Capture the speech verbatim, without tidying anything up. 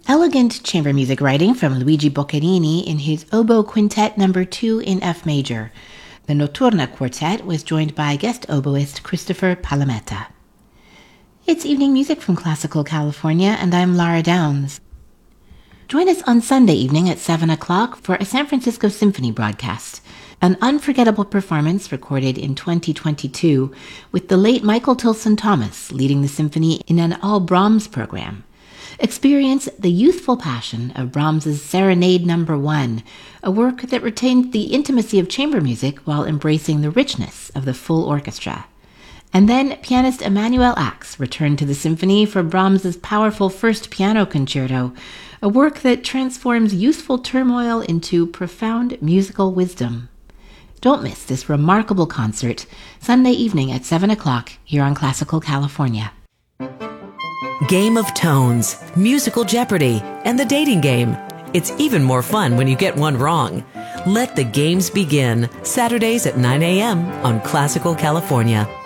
Elegant chamber music writing from Luigi Boccherini in his Oboe Quintet number two in F major. The Notturna Quartet was joined by guest oboist Christopher Palametta. It's evening music from Classical California, and I'm Lara Downs. Join us on Sunday evening at seven o'clock for a San Francisco Symphony broadcast, an unforgettable performance recorded in twenty twenty-two with the late Michael Tilson Thomas leading the symphony in an all Brahms program. Experience the youthful passion of Brahms's Serenade Number One, a work that retained the intimacy of chamber music while embracing the richness of the full orchestra. And then pianist Emanuel Ax returned to the symphony for Brahms's powerful first piano concerto, a work that transforms youthful turmoil into profound musical wisdom. Don't miss this remarkable concert, Sunday evening at seven o'clock here on Classical California. Game of Tones, Musical Jeopardy, and the dating game. It's even more fun when you get one wrong. Let the games begin, Saturdays at nine a.m. on Classical California.